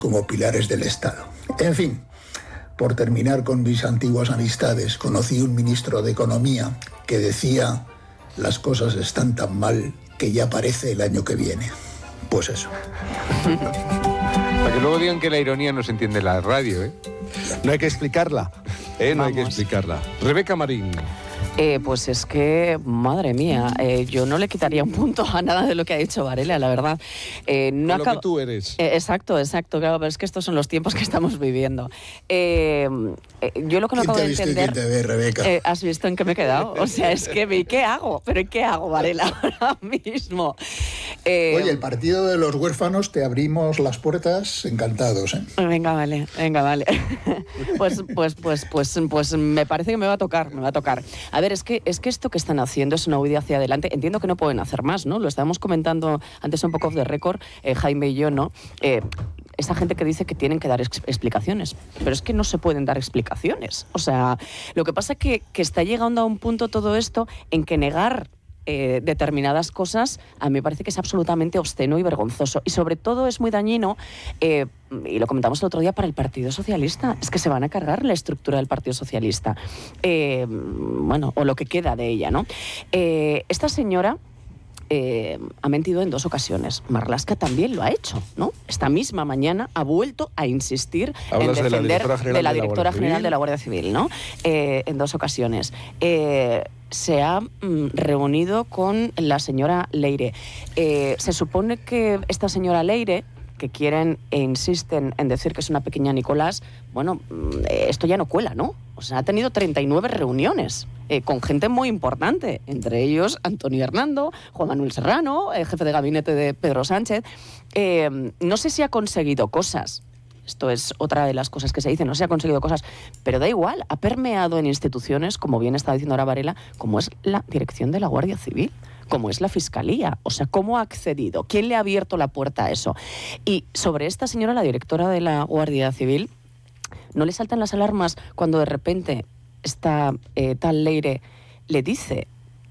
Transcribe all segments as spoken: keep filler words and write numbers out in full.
como pilares del Estado. En fin, por terminar con mis antiguas amistades, conocí un ministro de Economía que decía: las cosas están tan mal que ya parece el año que viene. Pues eso. Para que luego digan que la ironía no se entiende en la radio, ¿eh? No hay que explicarla, ¿eh? No Vamos. hay que explicarla. Rebeca Marín. Eh, pues es que, madre mía, eh, yo no le quitaría un punto a nada de lo que ha dicho Varela, la verdad. Eh, no lo acab... que tú eres. Eh, exacto, exacto, claro, pero es que estos son los tiempos que estamos viviendo. Eh, eh, yo lo que no acabo de entender... ¿Quién te ha visto y quién te ve, Rebeca? Eh, ¿Has visto en qué me he quedado? O sea, es que, ¿y qué hago? ¿Pero qué hago, Varela, ahora mismo? Eh, Oye, el partido de los huérfanos, te abrimos las puertas encantados, ¿eh? Venga, vale, venga, vale. Pues, pues, pues, pues, pues me parece que me va a tocar, me va a tocar. A ver, es que, es que esto que están haciendo es una huida hacia adelante. Entiendo que no pueden hacer más, ¿no? Lo estábamos comentando antes un poco off the record, eh, Jaime y yo, ¿no? Eh, esa gente que dice que tienen que dar ex- explicaciones, pero es que no se pueden dar explicaciones. O sea, lo que pasa es que, que está llegando a un punto todo esto en que negar Eh, determinadas cosas, a mí me parece que es absolutamente obsceno y vergonzoso. Y sobre todo es muy dañino, eh, y lo comentamos el otro día, para el Partido Socialista. Es que se van a cargar la estructura del Partido Socialista. Eh, bueno, o lo que queda de ella, ¿no? Eh, esta señora Eh, ha mentido en dos ocasiones. Marlaska también lo ha hecho, ¿no? Esta misma mañana ha vuelto a insistir Hablas en defender de la directora general de la, de la directora Guardia general Civil. de la Guardia Civil, ¿no? Eh, en dos ocasiones. Eh, se ha mm, reunido con la señora Leire. Eh, se supone que esta señora Leire, que quieren e insisten en decir que es una pequeña Nicolás, bueno, esto ya no cuela, ¿no? O sea, ha tenido treinta y nueve reuniones eh, con gente muy importante, entre ellos Antonio Hernando, Juan Manuel Serrano, el jefe de gabinete de Pedro Sánchez. Eh, no sé si ha conseguido cosas, esto es otra de las cosas que se dicen, no sé si ha conseguido cosas, pero da igual, ha permeado en instituciones, como bien está diciendo ahora Varela, como es la dirección de la Guardia Civil, como es la Fiscalía. O sea, ¿cómo ha accedido? ¿Quién le ha abierto la puerta a eso? Y sobre esta señora, la directora de la Guardia Civil, ¿no le saltan las alarmas cuando de repente esta eh, tal Leire le dice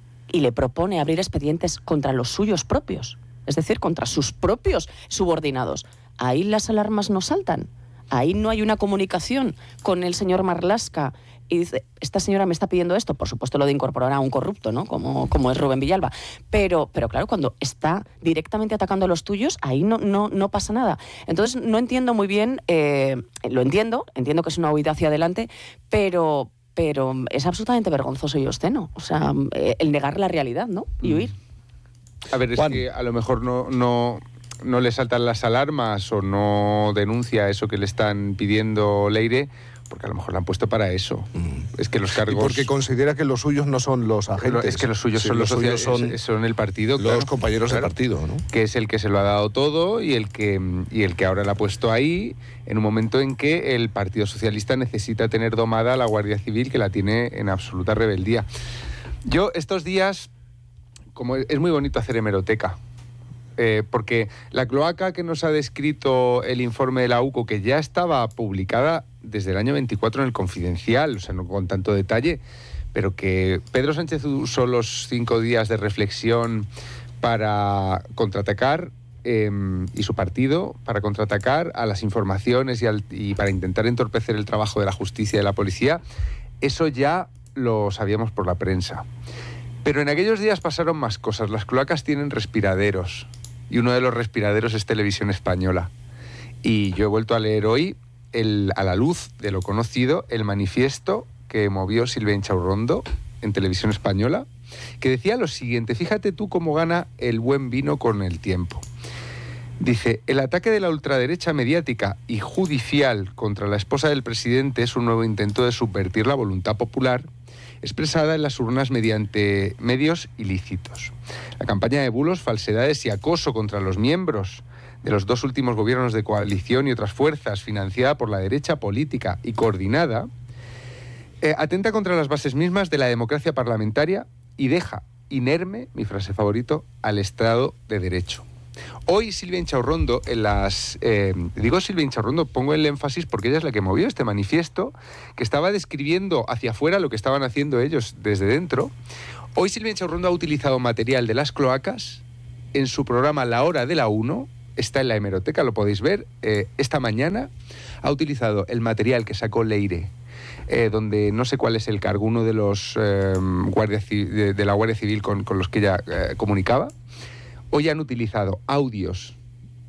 y le propone abrir expedientes contra los suyos propios? Es decir, contra sus propios subordinados. Ahí las alarmas no saltan. Ahí no hay una comunicación con el señor Marlaska y dice, esta señora me está pidiendo esto, por supuesto lo de incorporar a un corrupto, ¿no? Como, como es Rubén Villalba. Pero, pero claro, cuando está directamente atacando a los tuyos, ahí no, no, no pasa nada. Entonces no entiendo muy bien, eh, lo entiendo, entiendo que es una huida hacia adelante, pero, pero es absolutamente vergonzoso y obsceno. O sea, eh, el negar la realidad, ¿no? Y huir. A ver, es Juan. que a lo mejor no, no, no le saltan las alarmas o no denuncia eso que le están pidiendo Leire, porque a lo mejor la han puesto para eso. Mm. Es que los cargos... Y porque considera que los suyos no son los agentes. Es que los suyos sí, son los, los suyos sociales, son, son el partido. los claro, compañeros claro, del partido, ¿no? Que es el que se lo ha dado todo y el que, y el que ahora la ha puesto ahí en un momento en que el Partido Socialista necesita tener domada a la Guardia Civil, que la tiene en absoluta rebeldía. Yo estos días, como es muy bonito hacer hemeroteca, Eh, porque la cloaca que nos ha descrito el informe de la U C O, que ya estaba publicada desde el año veinticuatro en el Confidencial, o sea, no con tanto detalle, pero que Pedro Sánchez usó los cinco días de reflexión para contraatacar, eh, y su partido, para contraatacar a las informaciones y, al, y para intentar entorpecer el trabajo de la justicia y de la policía, eso ya lo sabíamos por la prensa. Pero en aquellos días pasaron más cosas. Las cloacas tienen respiraderos. Y uno de los respiraderos es Televisión Española. Y yo he vuelto a leer hoy, el, a la luz de lo conocido, el manifiesto que movió Silvia Inchaurrondo en Televisión Española, que decía lo siguiente: fíjate tú cómo gana el buen vino con el tiempo. Dice, el ataque de la ultraderecha mediática y judicial contra la esposa del presidente es un nuevo intento de subvertir la voluntad popular expresada en las urnas mediante medios ilícitos. La campaña de bulos, falsedades y acoso contra los miembros de los dos últimos gobiernos de coalición y otras fuerzas, financiada por la derecha política y coordinada, eh, atenta contra las bases mismas de la democracia parlamentaria y deja inerme, mi frase favorito, al Estado de Derecho. Hoy Silvia Inchaurrondo, en las, eh, digo Silvia Inchaurrondo, pongo el énfasis porque ella es la que movió este manifiesto, que estaba describiendo hacia afuera lo que estaban haciendo ellos desde dentro. Hoy Silvia Inchaurrondo ha utilizado material de las cloacas en su programa La Hora de la Uno está en la hemeroteca, lo podéis ver, eh, esta mañana ha utilizado el material que sacó Leire, eh, donde no sé cuál es el cargo, uno de los eh, guardias de, de la Guardia Civil con, con los que ella eh, comunicaba. Hoy han utilizado audios